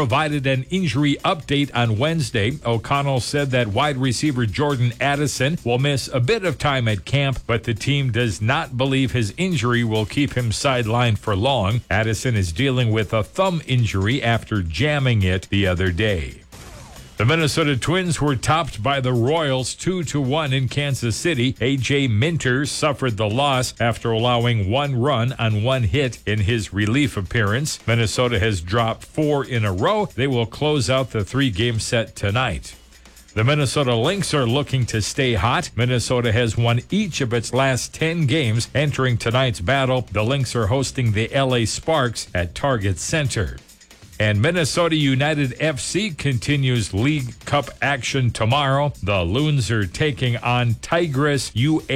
provided an injury update on Wednesday. O'Connell said that wide receiver Jordan Addison will miss a bit of time at camp, but the team does not believe his injury will keep him sidelined for long. Addison is dealing with a thumb injury after jamming it the other day. The Minnesota Twins were topped by the Royals 2-1 in Kansas City. A.J. Minter suffered the loss after allowing one run on one hit in his relief appearance. Minnesota has dropped 4 in a row. They will close out the 3-game set tonight. The Minnesota Lynx are looking to stay hot. Minnesota has won each of its last 10 games. Entering tonight's battle, the Lynx are hosting the L.A. Sparks at Target Center. And Minnesota United FC continues League Cup action tomorrow. The Loons are taking on Tigres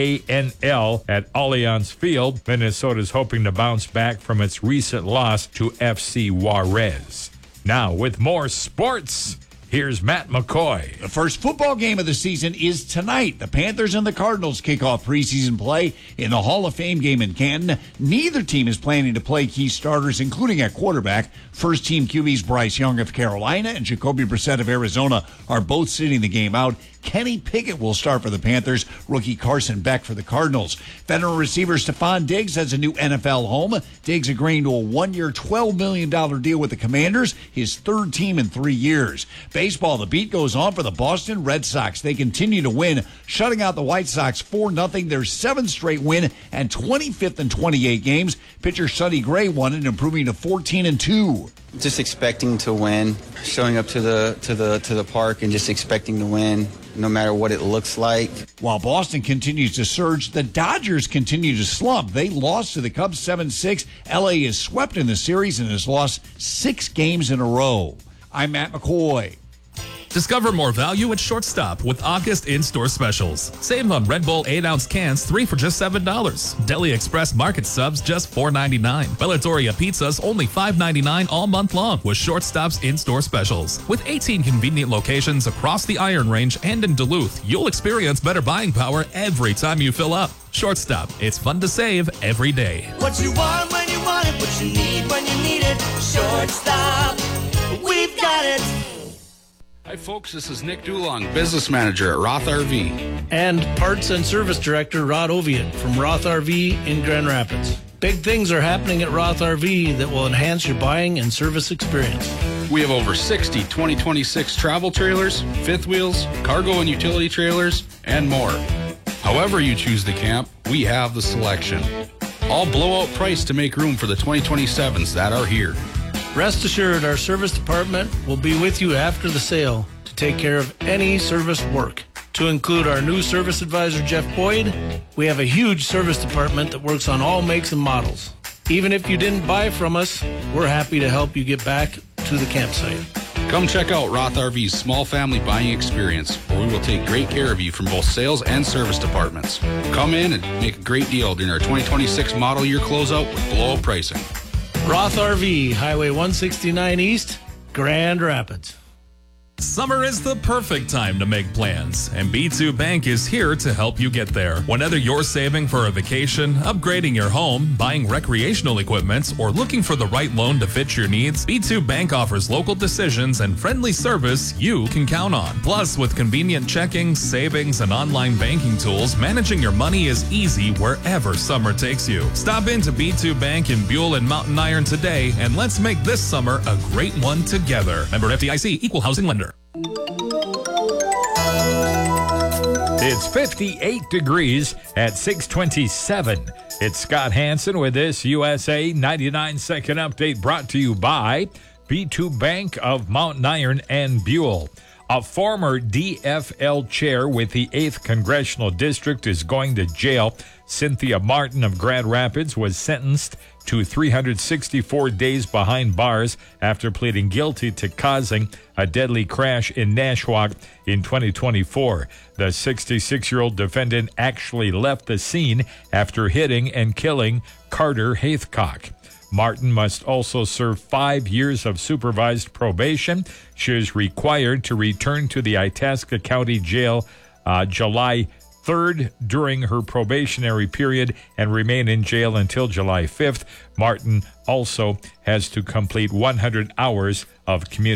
UANL at Allianz Field. Minnesota's hoping to bounce back from its recent loss to FC Juarez. Now, with more sports, here's Matt McCoy. The first football game of the season is tonight. The Panthers and the Cardinals kick off preseason play in the Hall of Fame game in Canton. Neither team is planning to play key starters, including at quarterback. First-team QBs Bryce Young of Carolina and Jacoby Brissett of Arizona are both sitting the game out. Kenny Pickett will start for the Panthers. Rookie Carson Beck for the Cardinals. Veteran receiver Stephon Diggs has a new NFL home. Diggs agreeing to a 1-year, $12 million deal with the Commanders, his third team in 3 years. Baseball, the beat goes on for the Boston Red Sox. They continue to win, shutting out the White Sox 4-0. Their 7th straight win and 25th in 28 games. Pitcher Sonny Gray won it, improving to 14-2. Just expecting to win, showing up to the park and just expecting to win, no matter what it looks like. While Boston continues to surge, the Dodgers continue to slump. They lost to the Cubs 7-6. LA is swept in the series and has lost 6 games in a row. I'm Matt McCoy. Discover more value at Shortstop with August in-store specials. Save on Red Bull 8-ounce cans, 3 for just $7. Deli Express Market subs, just $4.99. Bellatoria pizzas, only $5.99 all month long with Shortstop's in-store specials. With 18 convenient locations across the Iron Range and in Duluth, you'll experience better buying power every time you fill up. Shortstop, it's fun to save every day. What you want when you want it, what you need when you need it. Shortstop, we've got it. Hi folks, this is Nick Dulong, business manager at Roth RV. And parts and service director Rod Oviatt from Roth RV in Grand Rapids. Big things are happening at Roth RV that will enhance your buying and service experience. We have over 60 2026 travel trailers, fifth wheels, cargo and utility trailers, and more. However you choose to camp, we have the selection. All blowout price to make room for the 2027s that are here. Rest assured, our service department will be with you after the sale to take care of any service work. To include our new service advisor, Jeff Boyd, we have a huge service department that works on all makes and models. Even if you didn't buy from us, we're happy to help you get back to the campsite. Come check out Roth RV's small family buying experience, where we will take great care of you from both sales and service departments. Come in and make a great deal during our 2026 model year closeout with blowout pricing. Roth RV, Highway 169 East, Grand Rapids. Summer is the perfect time to make plans, and B2 Bank is here to help you get there. Whether you're saving for a vacation, upgrading your home, buying recreational equipment, or looking for the right loan to fit your needs, B2 Bank offers local decisions and friendly service you can count on. Plus, with convenient checking, savings, and online banking tools, managing your money is easy wherever summer takes you. Stop into B2 Bank in Buell and Mountain Iron today, and let's make this summer a great one together. Member FDIC, Equal Housing Lender. It's 58 degrees at 6:27. It's Scott Hansen with this USA 99-second update brought to you by B2 Bank of Mountain Iron and Buell. A former DFL chair with the 8th Congressional District is going to jail. Cynthia Martin of Grand Rapids was sentenced to 364 days behind bars after pleading guilty to causing a deadly crash in Nashwauk in 2024. The 66-year-old defendant actually left the scene after hitting and killing Carter Haithcock. Martin must also serve 5 years of supervised probation. She is required to return to the Itasca County Jail July 3rd during her probationary period and remain in jail until July 5th. Martin also has to complete 100 hours of community